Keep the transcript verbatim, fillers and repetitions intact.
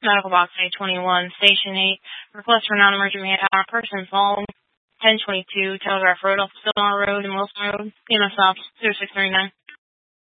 Medical Box A twenty-one, Station eight. Request for non-emergent manpower. Person phone ten twenty-two, Telegraph Road, off Stillmar Road and Wilson Road. E M S off zero six three nine.